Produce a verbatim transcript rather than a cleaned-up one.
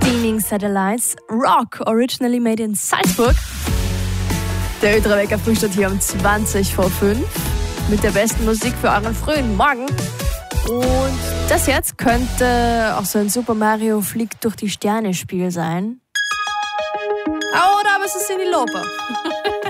Steaming Satellites, Rock, originally made in Salzburg. Der Ultrawecker frühstückt hier um zwanzig vor fünf mit der besten Musik für euren frühen Morgen. Und das jetzt könnte auch so ein Super Mario fliegt durch die Sterne Spiel sein. Oder aber es ist in die Lope.